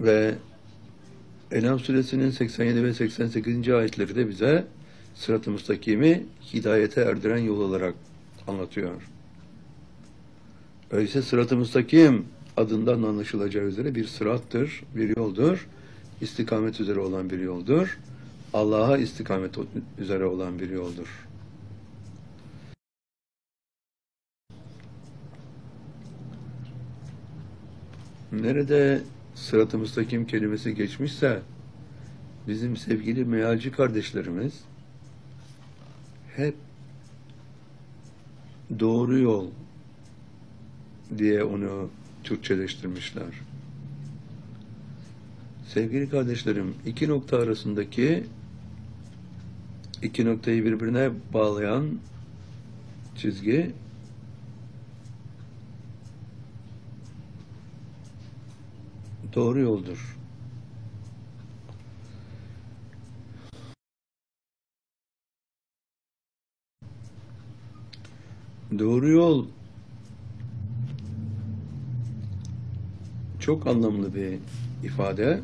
Ve En'am suresinin 87 ve 88. ayetleri de bize sırat-ı müstakimi hidayete erdiren yol olarak anlatıyor. Öyleyse sırat-ı müstakim adından anlaşılacağı üzere bir sırattır, bir yoldur. İstikamet üzere olan bir yoldur. Allah'a istikamet üzere olan bir yoldur. Nerede sırat-ı müstakim kelimesi geçmişse bizim sevgili mealci kardeşlerimiz hep doğru yol diye onu Türkçeleştirmişler. Sevgili kardeşlerim, iki nokta arasındaki iki noktayı birbirine bağlayan çizgi doğru yoldur. Doğru yol çok anlamlı bir ifade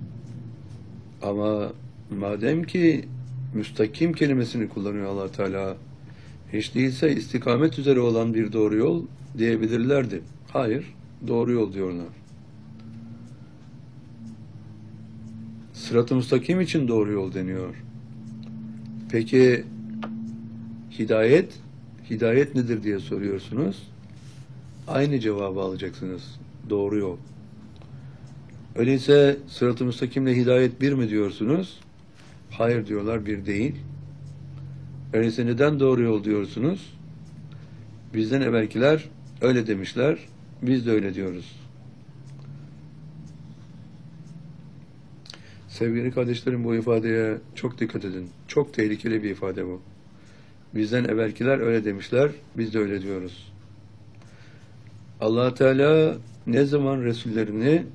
ama madem ki müstakim kelimesini kullanıyor Allah Teala, hiç değilse istikamet üzere olan bir doğru yol diyebilirlerdi. Hayır, doğru yol diyorlar. Sırat-ı müstakim için doğru yol deniyor. Peki hidayet nedir diye soruyorsunuz. Aynı cevabı alacaksınız. Doğru yol. Öyleyse sırat-ı müstakimle hidayet bir mi diyorsunuz? Hayır diyorlar, bir değil. Öyleyse neden doğru yol diyorsunuz? Bizden evvelkiler öyle demişler, biz de öyle diyoruz. Sevgili kardeşlerim, bu ifadeye çok dikkat edin. Çok tehlikeli bir ifade bu. Bizden evvelkiler öyle demişler, biz de öyle diyoruz. Allah Teala ne zaman Resullerini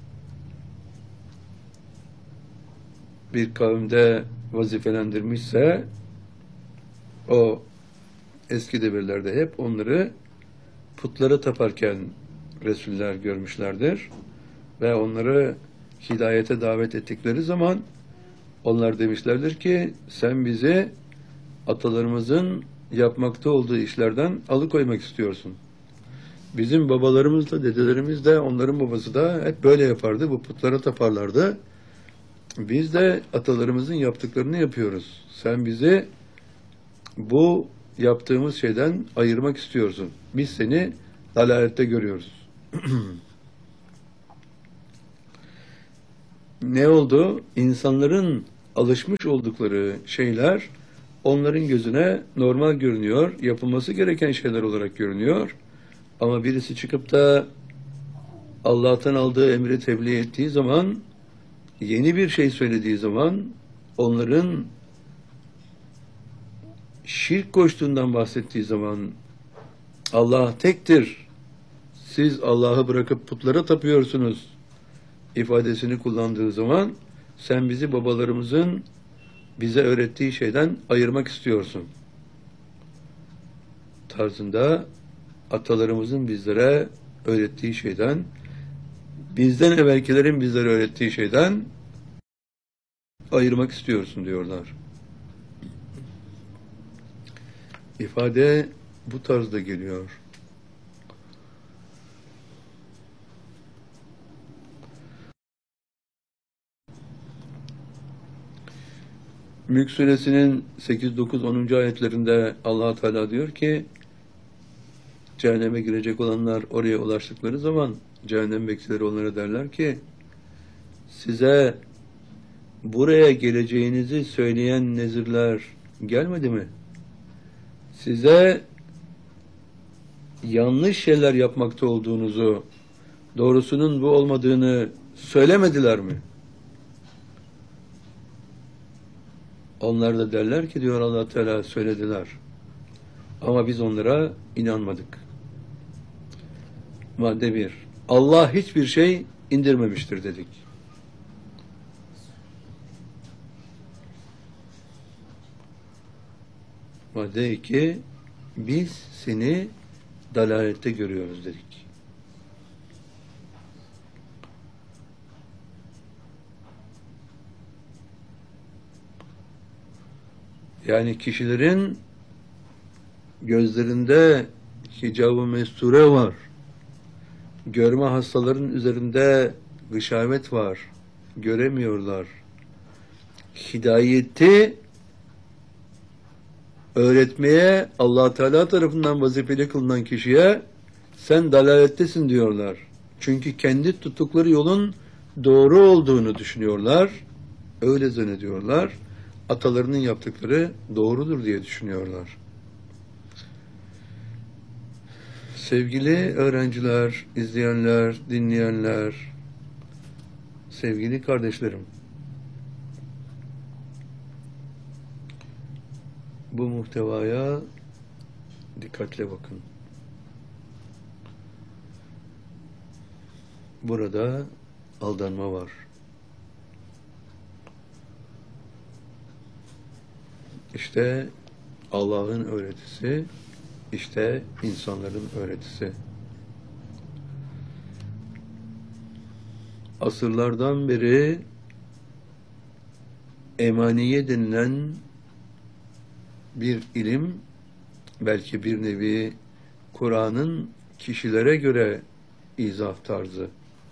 bir kavimde vazifelendirmişse, o eski devirlerde hep onları putlara taparken Resuller görmüşlerdir ve onları hidayete davet ettikleri zaman onlar demişlerdir ki sen bizi atalarımızın yapmakta olduğu işlerden alıkoymak istiyorsun. Bizim babalarımız da dedelerimiz de onların babası da hep böyle yapardı. Bu putlara taparlardı. Biz de atalarımızın yaptıklarını yapıyoruz. Sen bizi bu yaptığımız şeyden ayırmak istiyorsun. Biz seni dalalette görüyoruz. Ne oldu? İnsanların alışmış oldukları şeyler onların gözüne normal görünüyor, yapılması gereken şeyler olarak görünüyor. Ama birisi çıkıp da Allah'tan aldığı emri tebliğ ettiği zaman, yeni bir şey söylediği zaman, onların şirk koştuğundan bahsettiği zaman, Allah tektir, siz Allah'ı bırakıp putlara tapıyorsunuz ifadesini kullandığı zaman, sen bizi babalarımızın bize öğrettiği şeyden ayırmak istiyorsun tarzında, atalarımızın bizlere öğrettiği şeyden, bizden evvelkilerin bizlere öğrettiği şeyden ayırmak istiyorsun diyorlar. İfade bu tarzda geliyor. Mülk suresinin 8, 9, 10. ayetlerinde Allah Teala diyor ki, cehenneme girecek olanlar oraya ulaştıkları zaman cehennem bekçileri onlara derler ki, size buraya geleceğinizi söyleyen nezirler gelmedi mi? Size yanlış şeyler yapmakta olduğunuzu, doğrusunun bu olmadığını söylemediler mi? Onlar da derler ki diyor Allah Teala, söylediler. Ama biz onlara inanmadık. Madde 1. Allah hiçbir şey indirmemiştir dedik. Madde 2. Biz seni dalalette görüyoruz dedik. Yani kişilerin gözlerinde hicab-ı mesture var. Görme hastaların üzerinde gışavet var. Göremiyorlar. Hidayeti öğretmeye Allah Teala tarafından vazifeli kılınan kişiye sen dalalettesin diyorlar. Çünkü kendi tuttukları yolun doğru olduğunu düşünüyorlar. Öyle zannediyorlar. Atalarının yaptıkları doğrudur diye düşünüyorlar. Sevgili öğrenciler, izleyenler, dinleyenler, sevgili kardeşlerim, bu muhtevaya dikkatle bakın. Burada aldanma var. İşte Allah'ın öğretisi, işte insanların öğretisi. Asırlardan beri emaniye denilen bir ilim, belki bir nevi Kur'an'ın kişilere göre izah tarzı.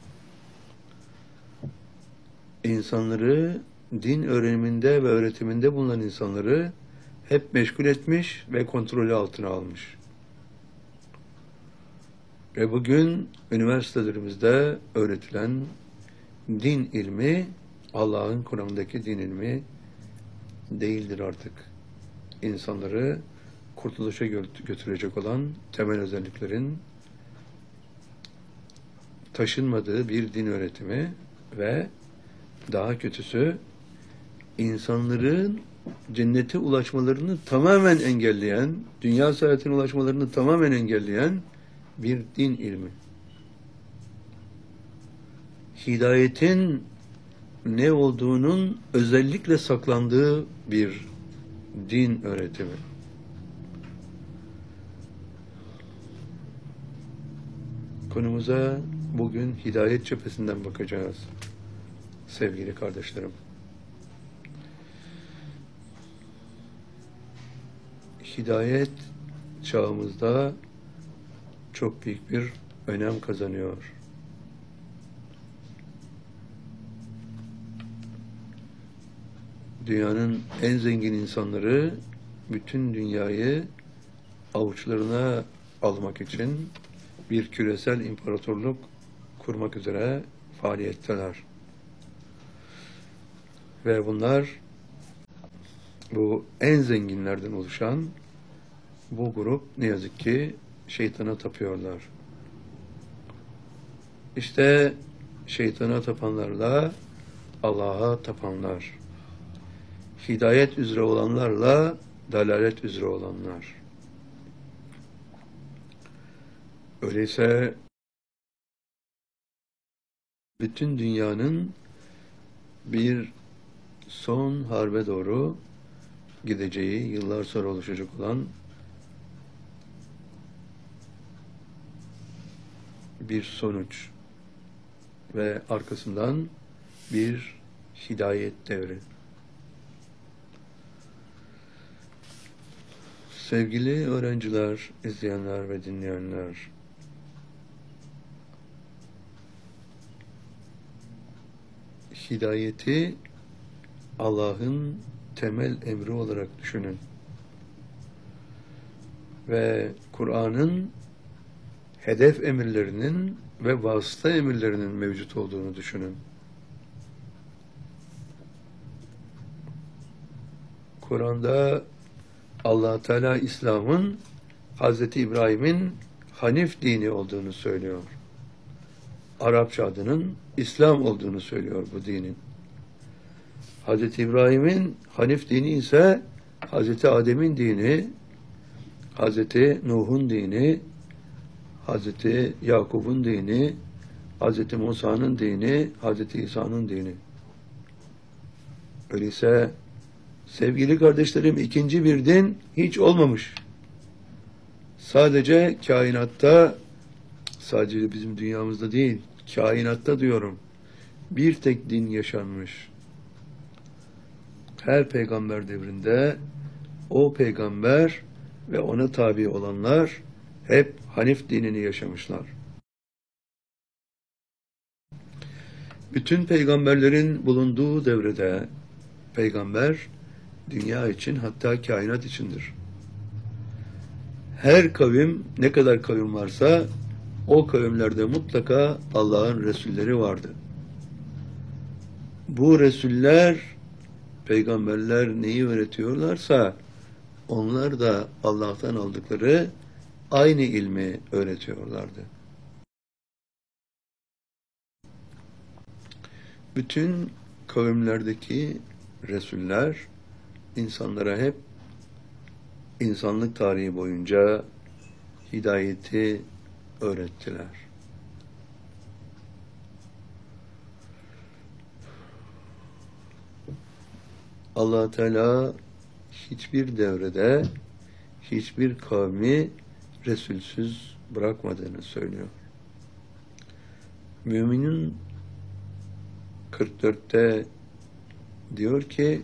İnsanları din öğreniminde ve öğretiminde bulunan insanları hep meşgul etmiş ve kontrolü altına almış. Ve bugün üniversitelerimizde öğretilen din ilmi, Allah'ın Kur'an'daki din ilmi değildir artık. İnsanları kurtuluşa götürecek olan temel özelliklerin taşınmadığı bir din öğretimi ve daha kötüsü insanların cennete ulaşmalarını tamamen engelleyen, dünya saadetine ulaşmalarını tamamen engelleyen bir din ilmi. Hidayetin ne olduğunun özellikle saklandığı bir din öğretimi. Konumuza bugün hidayet cephesinden bakacağız sevgili kardeşlerim. Hidayet çağımızda çok büyük bir önem kazanıyor. Dünyanın en zengin insanları bütün dünyayı avuçlarına almak için bir küresel imparatorluk kurmak üzere faaliyetteler. Ve bunlar, bu en zenginlerden oluşan bu grup ne yazık ki şeytana tapıyorlar. İşte şeytana tapanlarla Allah'a tapanlar. Hidayet üzere olanlarla dalalet üzere olanlar. Öyleyse bütün dünyanın bir son harbe doğru gideceği, yıllar sonra oluşacak olan bir sonuç ve arkasından bir hidayet devri. Sevgili öğrenciler, izleyenler ve dinleyenler, hidayeti Allah'ın temel emri olarak düşünün. Ve Kur'an'ın hedef emirlerinin ve vasıta emirlerinin mevcut olduğunu düşünün. Kur'an'da Allah Teala İslam'ın Hazreti İbrahim'in Hanif dini olduğunu söylüyor. Arapça adının İslam olduğunu söylüyor bu dinin. Hazreti İbrahim'in Hanif dini ise Hazreti Adem'in dini, Hazreti Nuh'un dini, Hazreti Yakub'un dini, Hazreti Musa'nın dini, Hazreti İsa'nın dini. Öyleyse sevgili kardeşlerim, ikinci bir din hiç olmamış. Sadece kainatta, sadece bizim dünyamızda değil, kainatta diyorum, bir tek din yaşanmış. Her peygamber devrinde o peygamber ve ona tabi olanlar hep Hanif dinini yaşamışlar. Bütün peygamberlerin bulunduğu devrede peygamber dünya için, hatta kainat içindir. Her kavim, ne kadar kavim varsa o kavimlerde mutlaka Allah'ın Resulleri vardı. Bu Resuller, peygamberler neyi öğretiyorlarsa onlar da Allah'tan aldıkları aynı ilmi öğretiyorlardı. Bütün kavimlerdeki Resuller insanlara hep insanlık tarihi boyunca hidayeti öğrettiler. Allah Teala hiçbir devrede hiçbir kavmi Resulsüz bırakmadığını söylüyor. Mümin'in 44'te diyor ki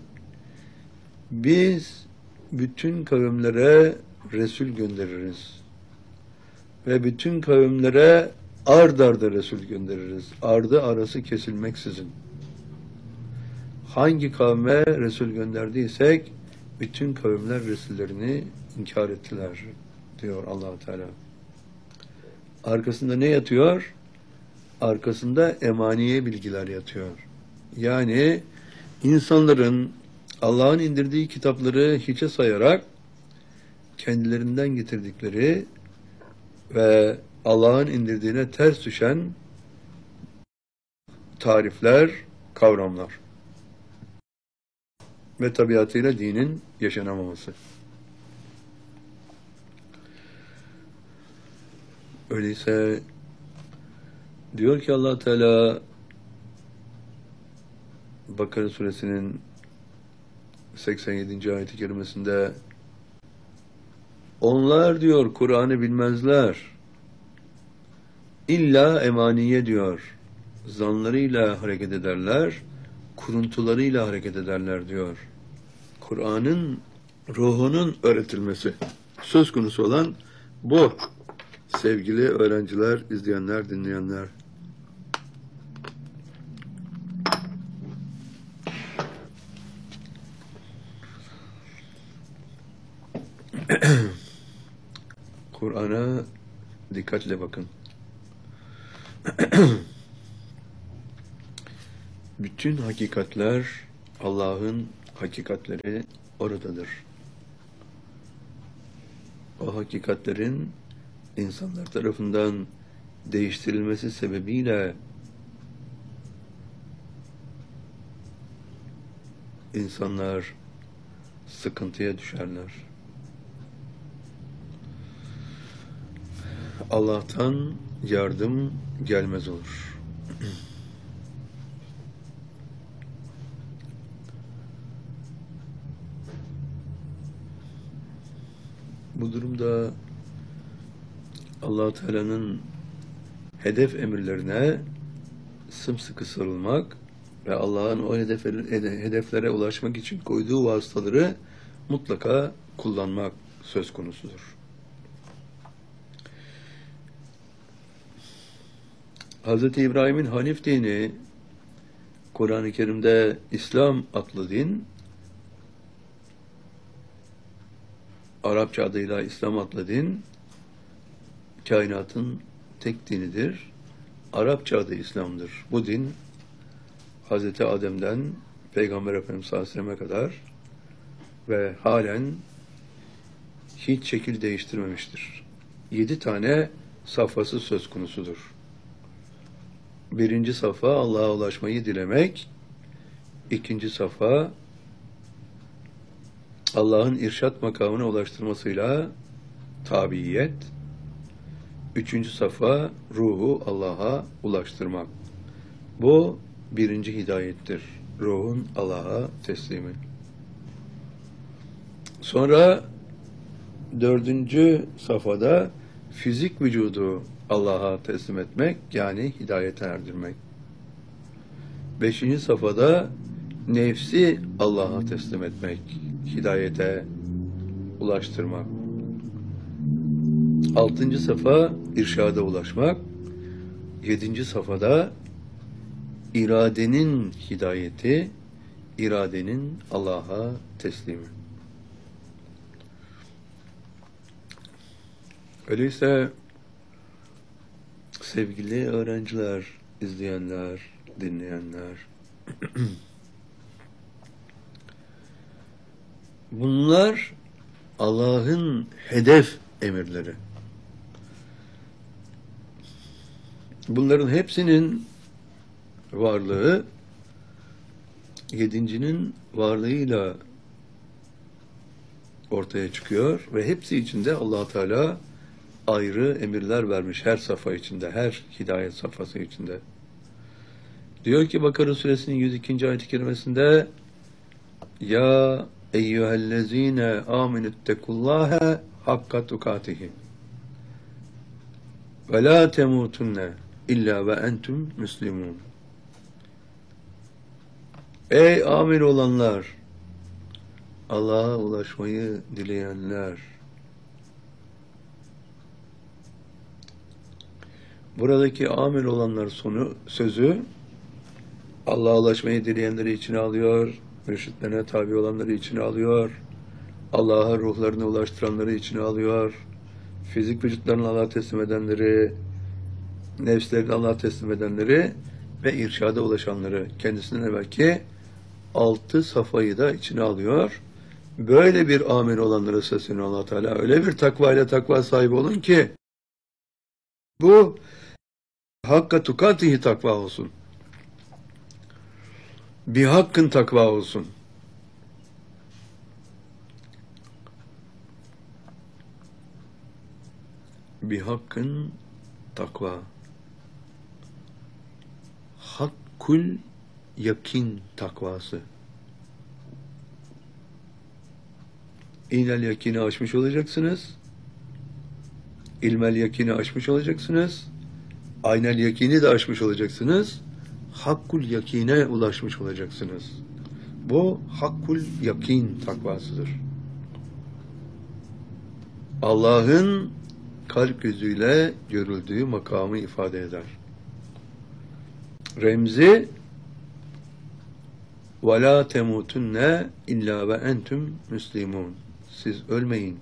biz bütün kavimlere Resul göndeririz ve bütün kavimlere ard arda Resul göndeririz. Ardı arası kesilmeksizin. Hangi kavme Resul gönderdiysek bütün kavimler Resullerini inkar ettiler diyor Allah Teala. Arkasında ne yatıyor? Arkasında emaniye bilgiler yatıyor. Yani insanların Allah'ın indirdiği kitapları hiçe sayarak kendilerinden getirdikleri ve Allah'ın indirdiğine ters düşen tarifler, kavramlar ve tabiatıyla dinin yaşanamaması. Öyleyse diyor ki Allah Teala Bakara suresinin 87. ayet-i kerimesinde onlar diyor Kur'an'ı bilmezler. İlla emaniye diyor. Zanlarıyla hareket ederler, kuruntularıyla hareket ederler diyor. Kur'an'ın ruhunun öğretilmesi söz konusu olan bu. Sevgili öğrenciler, izleyenler, dinleyenler. Kur'an'a dikkatle bakın. Bütün hakikatler, Allah'ın hakikatleri oradadır. O hakikatlerin insanlar tarafından değiştirilmesi sebebiyle insanlar sıkıntıya düşerler. Allah'tan yardım gelmez olur. Bu durumda Allah Teala'nın hedef emirlerine sımsıkı sarılmak ve Allah'ın o hedeflere ulaşmak için koyduğu vasıtaları mutlaka kullanmak söz konusudur. Hz. İbrahim'in Hanif dini, Kur'an-ı Kerim'de İslam adlı din, Arapça adıyla İslam adlı din, kainatın tek dinidir. Arapça adı İslam'dır. Bu din, Hz. Adem'den Peygamber Efendimiz sallallahu aleyhi ve sellem'e kadar ve halen hiç şekil değiştirmemiştir. 7 tane safhası söz konusudur. Birinci safha Allah'a ulaşmayı dilemek, ikinci safha Allah'ın irşat makamına ulaştırmasıyla tabiyet, üçüncü safha ruhu Allah'a ulaştırmak. Bu birinci hidayettir. Ruhun Allah'a teslimi. Sonra dördüncü safhada fizik vücudu Allah'a teslim etmek, yani hidayete erdirmek. Beşinci safhada nefsi Allah'a teslim etmek, hidayete ulaştırmak. 6. safa irşada ulaşmak. 7. safhada iradenin hidayeti, iradenin Allah'a teslimi. Öyleyse sevgili öğrenciler, izleyenler, dinleyenler, bunlar Allah'ın hedef emirleri. Bunların hepsinin varlığı, 7.'nin varlığıyla ortaya çıkıyor ve hepsi içinde Allah Teala ayrı emirler vermiş her safa içinde, her hidayet safhası içinde. Diyor ki Bakara suresinin 102. ayet-i kerimesinde: Ya eyyühellezine aminüttekullâhe hakka tukatihi ve la temutunne illa ve entüm müslimun. Ey amin olanlar, Allah'a ulaşmayı dileyenler, buradaki amin olanlar sözü Allah'a ulaşmayı dileyenleri içine alıyor, mürşitlerine tabi olanları içine alıyor, Allah'a ruhlarını ulaştıranları içine alıyor, fizik vücutlarını Allah'a teslim edenleri, nefslerini Allah'a teslim edenleri ve irşada ulaşanları, kendisinden evvelki 6 safayı da içine alıyor. Böyle bir amin olanlara sesleniyor Allah Teala. Öyle bir takva ile takva sahibi olun ki bu hakka tukatihi takva olsun. Bir hakkın takva olsun. Bir hakkın takva. Hakkul yakin takvası. İlmel yakini aşmış olacaksınız. İlmel yakini aşmış olacaksınız. Aynel yakini de aşmış olacaksınız. Hakkul yakine ulaşmış olacaksınız. Bu hakkul yakin takvasıdır. Allah'ın kalp gözüyle görüldüğü makamı ifade eder. Remzi وَلَا تَمُوتُنَّ اِلَّا وَاَنْتُمْ مُسْلِمُونَ. Siz ölmeyin.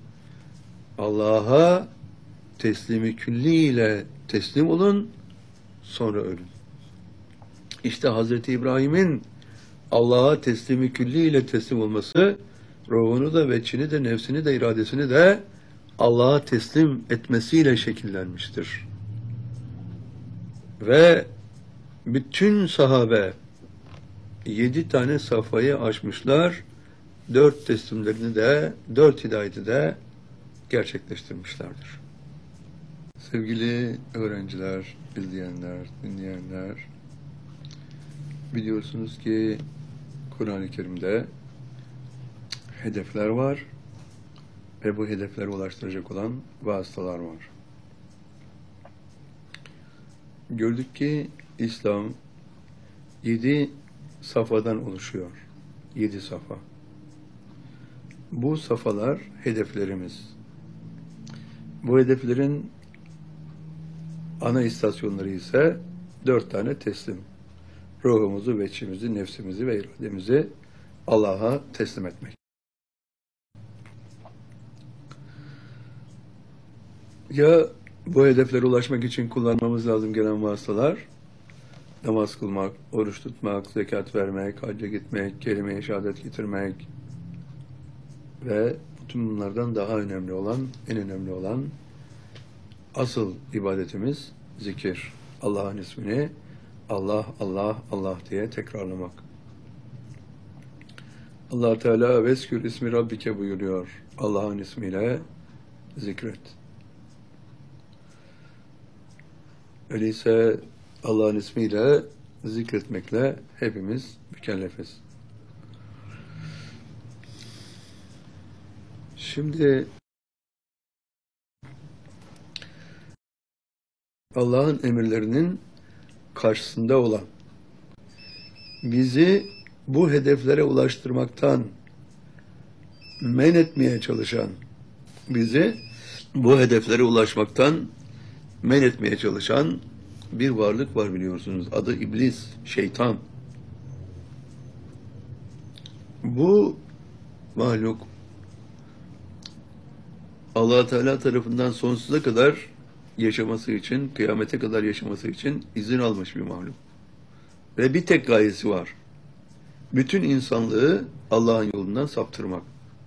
Allah'a teslimi külliyle teslim olun, sonra ölün. İşte Hazreti İbrahim'in Allah'a teslimi külliyle teslim olması, ruhunu da, veçhini de, nefsini de, iradesini de Allah'a teslim etmesiyle şekillenmiştir. Ve bütün sahabe 7 tane safhayı aşmışlar, 4 teslimlerini de, 4 hidayeti de gerçekleştirmişlerdir. Sevgili öğrenciler, izleyenler, dinleyenler, biliyorsunuz ki Kur'an-ı Kerim'de hedefler var ve bu hedeflere ulaştıracak olan vasıtalar var. Gördük ki İslam 7 safhadan oluşuyor. 7 safha. Bu safhalar hedeflerimiz. Bu hedeflerin ana istasyonları ise 4 tane teslim. Ruhumuzu, veçhimizi, nefsimizi ve irademizi Allah'a teslim etmek. Ya bu hedeflere ulaşmak için kullanmamız lazım gelen vasıtalar, namaz kılmak, oruç tutmak, zekat vermek, hacca gitmek, kelime-i şehadet getirmek ve bütün bunlardan daha önemli olan, en önemli olan asıl ibadetimiz zikir. Allah'ın ismini Allah, Allah, Allah diye tekrarlamak. Allah Teala veskür ismi Rabbike buyuruyor. Allah'ın ismiyle zikret. Öyleyse Allah'ın ismiyle zikretmekle hepimiz mükellefiz. Şimdi Allah'ın emirlerinin karşısında olan, bizi bu hedeflere ulaştırmaktan men etmeye çalışan, bizi bu hedeflere ulaşmaktan men etmeye çalışan bir varlık var biliyorsunuz. Adı iblis, şeytan. Bu mahluk Allah Teala tarafından sonsuza kadar yaşaması için, kıyamete kadar yaşaması için izin almış bir mahluk. Ve bir tek gayesi var. Bütün insanlığı Allah'ın yolundan saptırmak.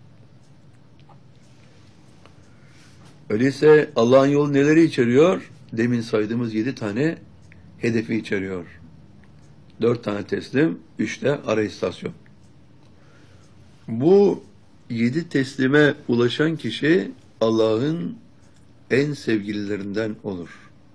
Öyleyse Allah'ın yolu neleri içeriyor? Demin saydığımız 7 tane hedefi içeriyor. 4 tane teslim, 3 de ara istasyon. Bu 7 teslime ulaşan kişi Allah'ın en sevgililerinden olur.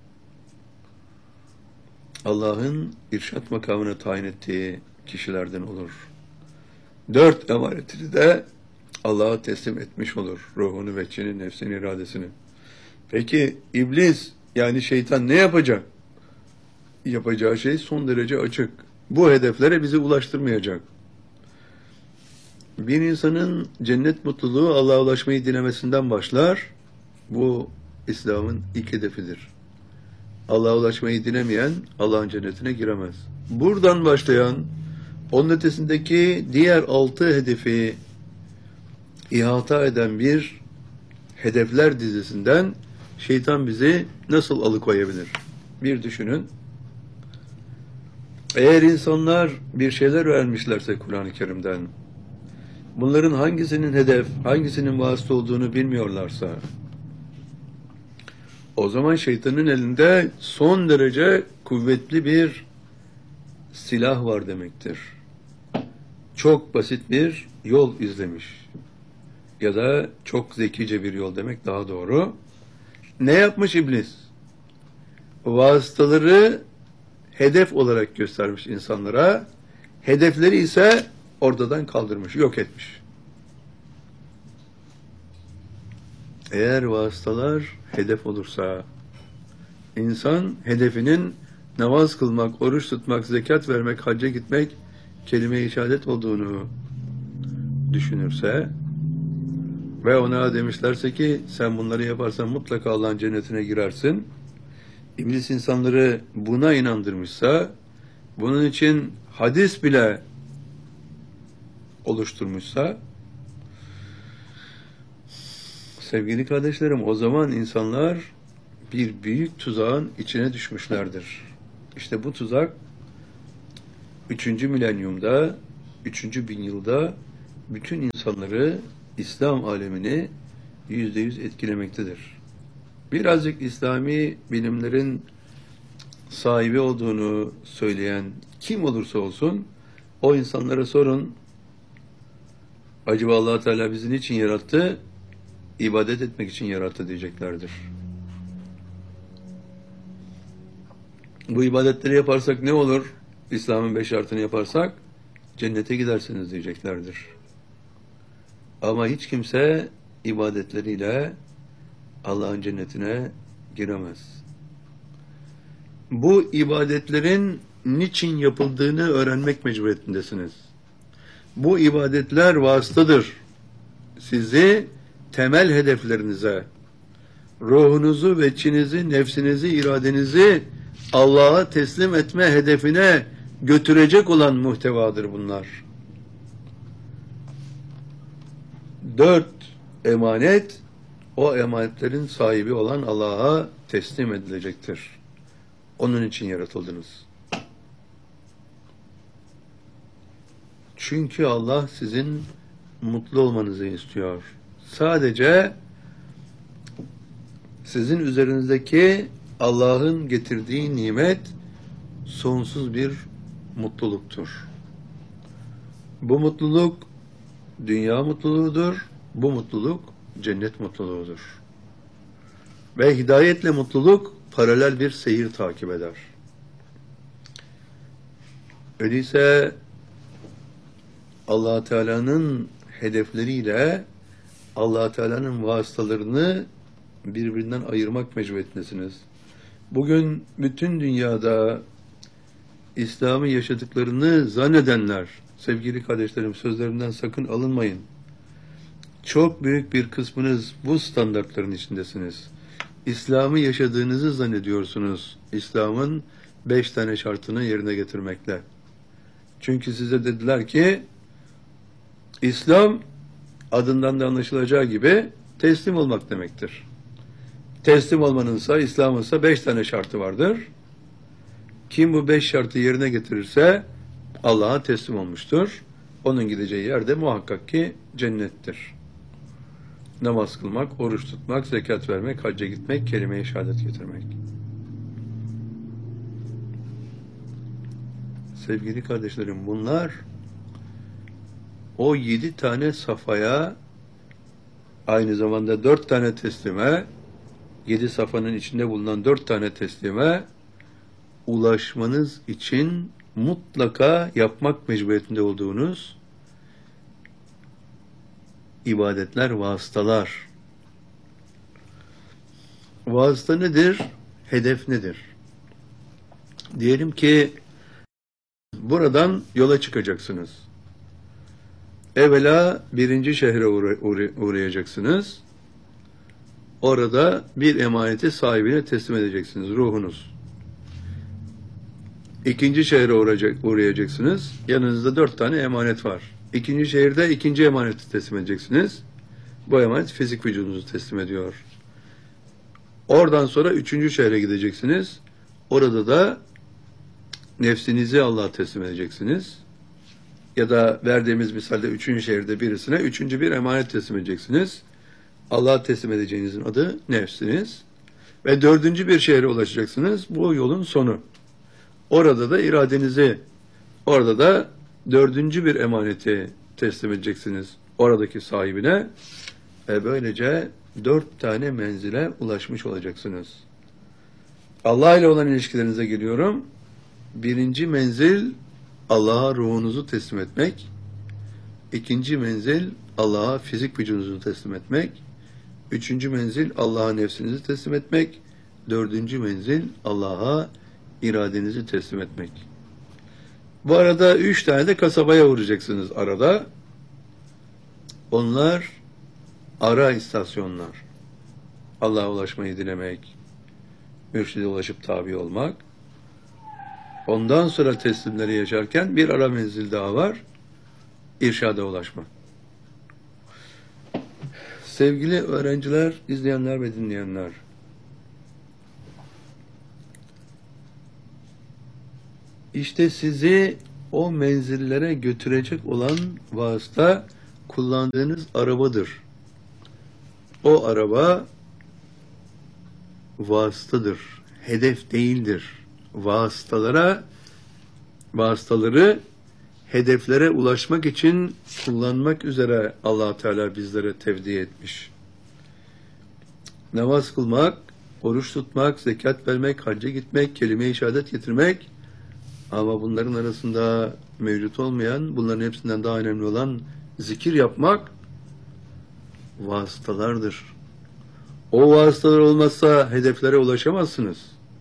Allah'ın irşat makamına tayin ettiği kişilerden olur. 4 emanetini de Allah'a teslim etmiş olur. Ruhunu, veçini, nefsini, iradesini. Peki iblis yani şeytan ne yapacak? Yapacağı şey son derece açık. Bu hedeflere bizi ulaştırmayacak. Bir insanın cennet mutluluğu Allah'a ulaşmayı dilemesinden başlar. Bu İslam'ın ilk hedefidir. Allah'a ulaşmayı dilemeyen Allah'ın cennetine giremez. Buradan başlayan onun ötesindeki diğer 6 hedefi ihata eden bir hedefler dizisinden şeytan bizi nasıl alıkoyabilir? Bir düşünün. Eğer insanlar bir şeyler öğrenmişlerse Kur'an-ı Kerim'den, bunların hangisinin hedef, hangisinin vasıta olduğunu bilmiyorlarsa, o zaman şeytanın elinde son derece kuvvetli bir silah var demektir. Çok basit bir yol izlemiş. Ya da çok zekice bir yol demek daha doğru. Ne yapmış iblis? Vasıtaları hedef olarak göstermiş insanlara, hedefleri ise ortadan kaldırmış, yok etmiş. Eğer vasıtalar hedef olursa, insan hedefinin namaz kılmak, oruç tutmak, zekat vermek, hacca gitmek, kelime-i şehadet olduğunu düşünürse ve ona demişlerse ki sen bunları yaparsan mutlaka Allah'ın cennetine girersin. İblis insanları buna inandırmışsa, bunun için hadis bile oluşturmuşsa, sevgili kardeşlerim, o zaman insanlar bir büyük tuzağın içine düşmüşlerdir. İşte bu tuzak 3. milenyumda, 3. bin yılda bütün insanları, İslam alemini %100 etkilemektedir. Birazcık İslami bilimlerin sahibi olduğunu söyleyen kim olursa olsun, o insanlara sorun, acaba Allah Teala bizi niçin yarattı? İbadet etmek için yarattı diyeceklerdir. Bu ibadetleri yaparsak ne olur? İslam'ın 5 şartını yaparsak cennete gidersiniz diyeceklerdir. Ama hiç kimse ibadetleriyle Allah'ın cennetine giremez. Bu ibadetlerin niçin yapıldığını öğrenmek mecburiyetindesiniz. Bu ibadetler vasıtadır. Sizi temel hedeflerinize, ruhunuzu, veçinizi, nefsinizi, iradenizi Allah'a teslim etme hedefine götürecek olan muhtevadır bunlar. 4 emanet, o emanetlerin sahibi olan Allah'a teslim edilecektir. Onun için yaratıldınız. Çünkü Allah sizin mutlu olmanızı istiyor. Sadece sizin üzerinizdeki Allah'ın getirdiği nimet sonsuz bir mutluluktur. Bu mutluluk dünya mutluluğudur. Bu mutluluk cennet mutluluğudur. Ve hidayetle mutluluk paralel bir seyir takip eder. Öyleyse Allah Teala'nın hedefleriyle Allah Teala'nın vasıtalarını birbirinden ayırmak mecburiyetindesiniz. Bugün bütün dünyada İslam'ı yaşadıklarını zannedenler, sevgili kardeşlerim, sözlerimden sakın alınmayın. Çok büyük bir kısmınız bu standartların içindesiniz. İslam'ı yaşadığınızı zannediyorsunuz. İslam'ın 5 tane şartını yerine getirmekle. Çünkü size dediler ki İslam adından da anlaşılacağı gibi teslim olmak demektir. Teslim olmanınsa, İslam'ınsa 5 tane şartı vardır. Kim bu 5 şartı yerine getirirse Allah'a teslim olmuştur. Onun gideceği yer de muhakkak ki cennettir. Namaz kılmak, oruç tutmak, zekat vermek, hacca gitmek, kelime-i şehadet getirmek. Sevgili kardeşlerim, bunlar o 7 tane safhaya, aynı zamanda 4 tane teslime, 7 safhanın içinde bulunan 4 tane teslime ulaşmanız için mutlaka yapmak mecburiyetinde olduğunuz ibadetler, vasıtalar. Vasıta nedir? Hedef nedir? Diyelim ki buradan yola çıkacaksınız. Evvela birinci şehre uğrayacaksınız. Orada bir emaneti sahibine teslim edeceksiniz, ruhunuz. İkinci şehre uğrayacaksınız. Yanınızda 4 tane emanet var. İkinci şehirde ikinci emaneti teslim edeceksiniz. Bu emanet fizik vücudunuzu teslim ediyor. Oradan sonra 3. şehre gideceksiniz. Orada da nefsinizi Allah'a teslim edeceksiniz. Ya da verdiğimiz misalde 3. şehirde birisine 3. bir emanet teslim edeceksiniz. Allah'a teslim edeceğinizin adı nefsiniz. Ve 4. bir şehre ulaşacaksınız. Bu yolun sonu. Orada da iradenizi, orada da 4. bir emaneti teslim edeceksiniz oradaki sahibine. Böylece 4 tane menzile ulaşmış olacaksınız. Allah ile olan ilişkilerinize geliyorum. 1. menzil Allah'a ruhunuzu teslim etmek. 2. menzil Allah'a fizik vücudunuzu teslim etmek. 3. menzil Allah'a nefsinizi teslim etmek. 4. menzil Allah'a iradenizi teslim etmek. Bu arada 3 tane de kasabaya uğrayacaksınız arada. Onlar ara istasyonlar. Allah'a ulaşmayı dilemek, mürşide ulaşıp tabi olmak. Ondan sonra teslimleri yaşarken bir ara menzil daha var. İrşada ulaşmak. Sevgili öğrenciler, izleyenler ve dinleyenler, İşte sizi o menzillere götürecek olan vasıta kullandığınız arabadır. O araba vasıtadır, hedef değildir. Vasıtaları hedeflere ulaşmak için kullanmak üzere Allah Teala bizlere tevdi etmiş. Namaz kılmak, oruç tutmak, zekat vermek, hacca gitmek, kelime-i şehadet getirmek, ama bunların arasında mevcut olmayan, bunların hepsinden daha önemli olan zikir yapmak vasıtalardır. O vasıtalar olmazsa hedeflere ulaşamazsınız.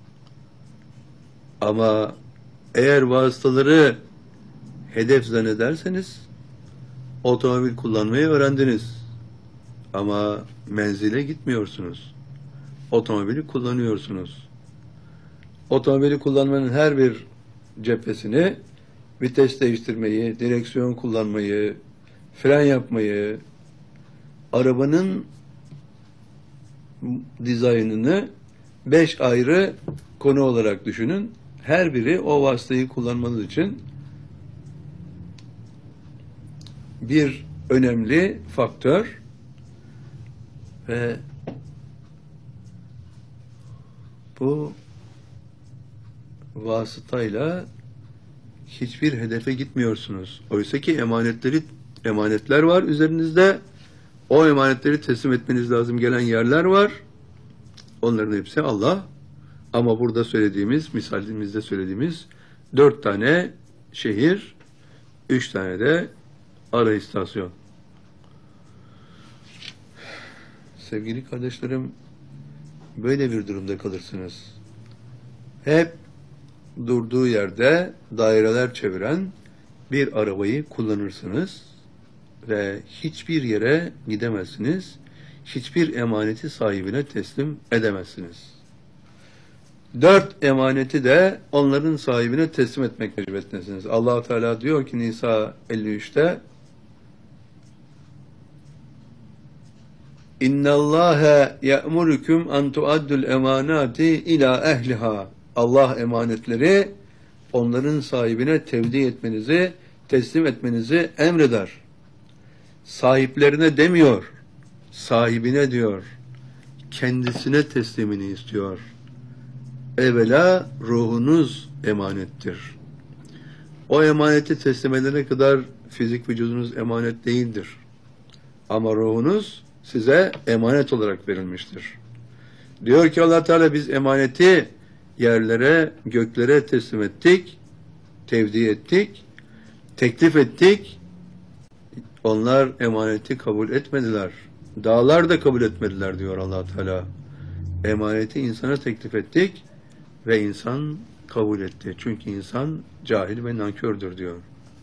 Ama eğer vasıtaları hedef zannederseniz otomobil kullanmayı öğrendiniz. Ama menzile gitmiyorsunuz. Otomobili kullanıyorsunuz. Otomobili kullanmanın her bir cephesini, vites değiştirmeyi, direksiyon kullanmayı, fren yapmayı, arabanın dizaynını 5 ayrı konu olarak düşünün. Her biri o vasıtayı kullanmanız için bir önemli faktör ve bu vasıtayla hiçbir hedefe gitmiyorsunuz. Oysa ki emanetler var üzerinizde. O emanetleri teslim etmeniz lazım gelen yerler var. Onların hepsi Allah. Ama burada söylediğimiz, misalimizde söylediğimiz 4 tane şehir, 3 tane de ara istasyon. Sevgili kardeşlerim, böyle bir durumda kalırsınız. Hep durduğu yerde daireler çeviren bir arabayı kullanırsınız ve hiçbir yere gidemezsiniz. Hiçbir emaneti sahibine teslim edemezsiniz. 4 emaneti de onların sahibine teslim etmek mecburiyetindesiniz. Allah Teala diyor ki Nisa 53'te İnnallâhe ye'murukum en tuaddul emanati ila ehliha. Allah emanetleri onların sahibine tevdi etmenizi, teslim etmenizi emreder. Sahiplerine demiyor, sahibine diyor. Kendisine teslimini istiyor. Evvela ruhunuz emanettir. O emaneti teslim edene kadar fizik vücudunuz emanet değildir. Ama ruhunuz size emanet olarak verilmiştir. Diyor ki Allah Teala biz emaneti yerlere, göklere teslim ettik, tevdi ettik, teklif ettik. Onlar emaneti kabul etmediler. Dağlar da kabul etmediler diyor Allah Teala. Emaneti insana teklif ettik ve insan kabul etti. Çünkü insan cahil ve nankördür diyor.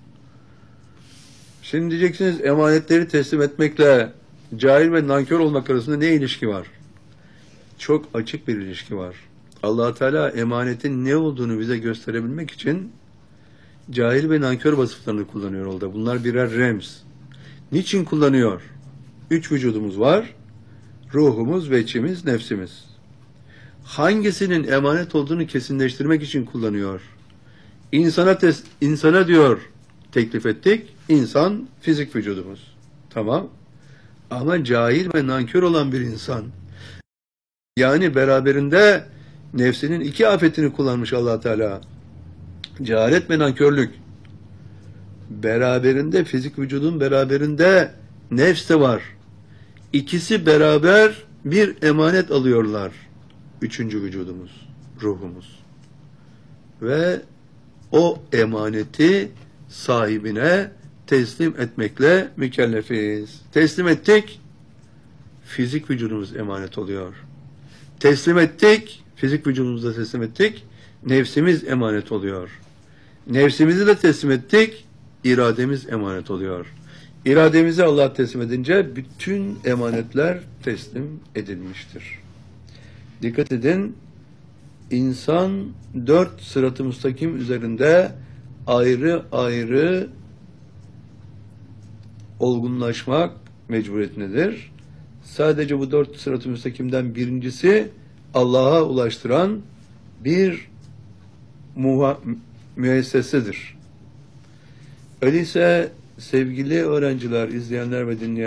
Şimdi diyeceksiniz emanetleri teslim etmekle cahil ve nankör olmak arasında ne ilişki var? Çok açık bir ilişki var. Allah Teala emanetin ne olduğunu bize gösterebilmek için cahil ve nankör vasıflarını kullanıyor orada. Bunlar birer remz. Niçin kullanıyor? 3 vücudumuz var. Ruhumuz, veçimiz, nefsimiz. Hangisinin emanet olduğunu kesinleştirmek için kullanıyor. İnsana diyor teklif ettik. İnsan fizik vücudumuz. Tamam. Ama cahil ve nankör olan bir insan. Yani beraberinde nefsinin 2 afetini kullanmış Allah Teala. Cehalet ve nankörlük. Beraberinde fizik vücudun beraberinde nefs de var. İkisi beraber bir emanet alıyorlar. 3. vücudumuz, ruhumuz. Ve o emaneti sahibine teslim etmekle mükellefiz. Teslim ettik, fizik vücudumuz emanet oluyor. Teslim ettik, fizik vücudumuzu da teslim ettik, nefsimiz emanet oluyor. Nefsimizi de teslim ettik, irademiz emanet oluyor. İrademizi Allah teslim edince bütün emanetler teslim edilmiştir. Dikkat edin, insan 4 sırat-ı müstakim üzerinde ayrı ayrı olgunlaşmak mecburiyetindedir. Sadece bu 4 sırat-ı müstakimden birincisi Allah'a ulaştıran bir müessesedir. Öyleyse sevgili öğrenciler, izleyenler ve dinleyenler,